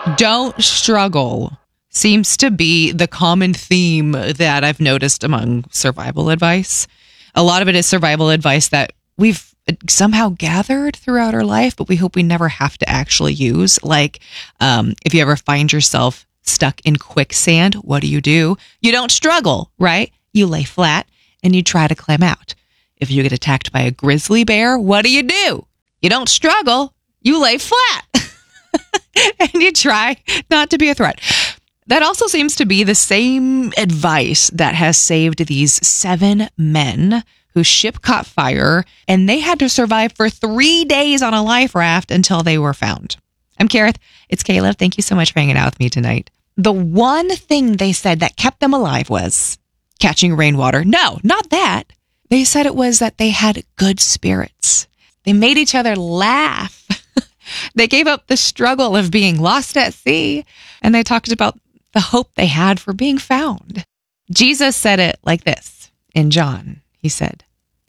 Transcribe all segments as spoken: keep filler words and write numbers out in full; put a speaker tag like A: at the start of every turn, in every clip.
A: Don't struggle seems to be the common theme that I've noticed among survival advice. A lot of it is survival advice that we've somehow gathered throughout our life, but we hope we never have to actually use. Like, um, if you ever find yourself stuck in quicksand, what do you do? You don't struggle, right? You lay flat and you try to climb out. If you get attacked by a grizzly bear, what do you do? You don't struggle. You lay flat and you try not to be a threat. That also seems to be the same advice that has saved these seven men whose ship caught fire, and they had to survive for three days on a life raft until they were found. I'm Kareth. It's Caleb. Thank you so much for hanging out with me tonight. The one thing they said that kept them alive was catching rainwater. No, not that. They said it was that they had good spirits. They made each other laugh. They gave up the struggle of being lost at sea, and they talked about the hope they had for being found. Jesus said it like this in John. He said,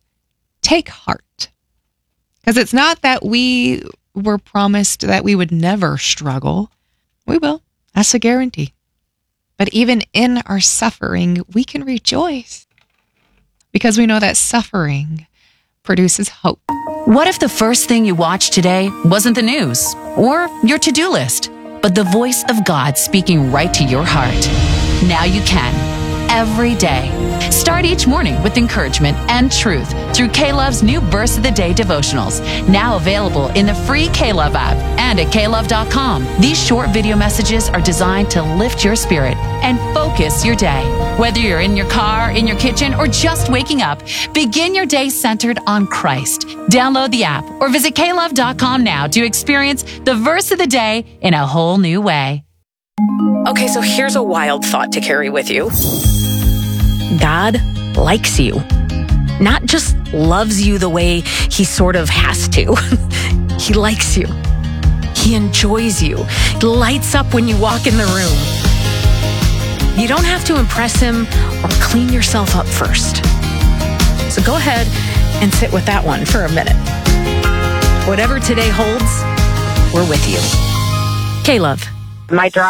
A: "Take heart." Because it's not that we were promised that we would never struggle. We will. That's a guarantee. But even in our suffering, we can rejoice because we know that suffering produces hope.
B: What if the first thing you watched today wasn't the news or your to-do list, but the voice of God speaking right to your heart? Now you can, every day. Start each morning with encouragement and truth through K-Love's new Verse of the Day devotionals, now available in the free K-Love app and at K love dot com. These short video messages are designed to lift your spirit and focus your day. Whether you're in your car, in your kitchen, or just waking up, begin your day centered on Christ. Download the app or visit K love dot com now to experience the Verse of the Day in a whole new way.
C: Okay, so here's a wild thought to carry with you. God likes you. Not just loves you the way he sort of has to. He likes you. He enjoys you. He lights up when you walk in the room. You don't have to impress him or clean yourself up first. So go ahead and sit with that one for a minute. Whatever today holds, we're with you. K-Love.
D: My drive.